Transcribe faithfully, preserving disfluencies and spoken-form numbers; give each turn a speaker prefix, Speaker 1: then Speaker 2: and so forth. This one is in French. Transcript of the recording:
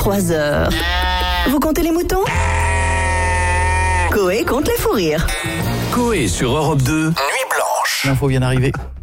Speaker 1: trois heures. Vous comptez les moutons? Coé compte les fous rires.
Speaker 2: Coé sur Europe deux, Nuit Blanche.
Speaker 3: L'info vient d'arriver.